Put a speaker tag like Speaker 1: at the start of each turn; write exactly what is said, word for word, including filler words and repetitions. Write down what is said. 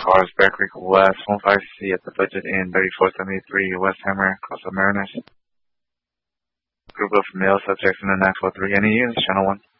Speaker 1: Cars, Bear Creek West, one five C at the budget in thirty-four seventy-three West Hammer, Cross of Mariners. Group of male subjects in the nine four three. Any units, channel one.